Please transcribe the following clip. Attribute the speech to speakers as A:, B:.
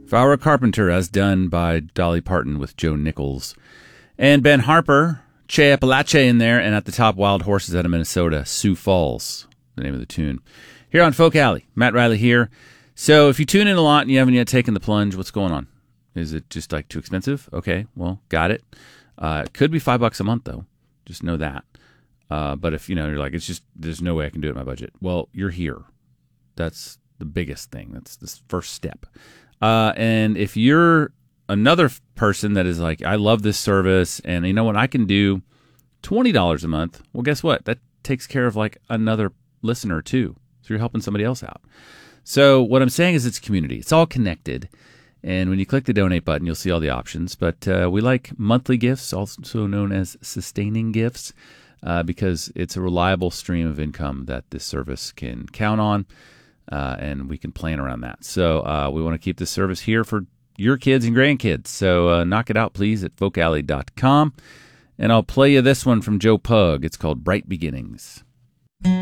A: If I Were a Carpenter, as done by Dolly Parton with Joe Nichols. And Ben Harper, Che Appalache in there, and at the top, Wild Horses out of Minnesota, Sioux Falls, the name of the tune. Here on Folk Alley, Matt Riley here. So if you tune in a lot and you haven't yet taken the plunge, what's going on? Is it just like too expensive? Okay, well, got it. It could be $5 a month though. Just know that. But if you're like, it's just, there's no way I can do it in my budget. Well, you're here. That's the biggest thing. That's the first step. And if you're another person that is like, I love this service and you know what, I can do $20 a month. Well, guess what? That takes care of like another listener too. So you're helping somebody else out. So what I'm saying is it's community. It's all connected. And when you click the donate button, you'll see all the options. But we like monthly gifts, also known as sustaining gifts, because it's a reliable stream of income that this service can count on, and we can plan around that. So we want to keep this service here for your kids and grandkids. So knock it out, please, at folkalley.com. And I'll play you this one from Joe Pug. It's called Bright Beginnings.